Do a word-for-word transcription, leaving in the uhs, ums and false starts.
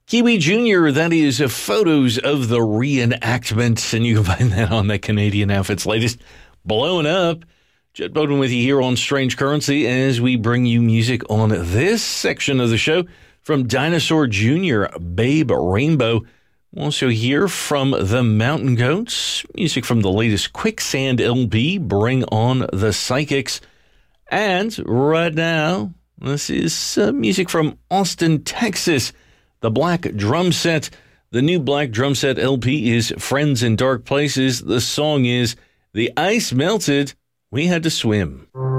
Kiwi Junior, that is uh, photos of the reenactment, and you can find that on the Canadian Outfit's latest Blowing Up. Jed Bowden with you here on Strange Currency as we bring you music on this section of the show from Dinosaur Junior, Babe Rainbow. We'll also hear from the Mountain Goats, music from the latest Quicksand L P, Bring on the Psychics. And right now, this is uh, music from Austin, Texas. The Black Drum Set. The new Black Drum Set L P is Friends in Dark Places. The song is The Ice Melted, We Had to Swim.